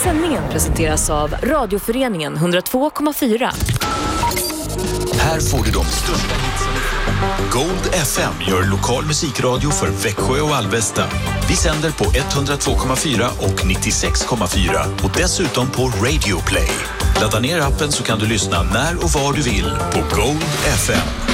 Sändningen presenteras av Radioföreningen 102,4. Här får du de största hitsen. Gold FM gör lokal musikradio för Växjö och Alvesta. Vi sänder på 102,4 och 96,4 och dessutom på Radio Play. Ladda ner appen så kan du lyssna när och var du vill på Gold FM.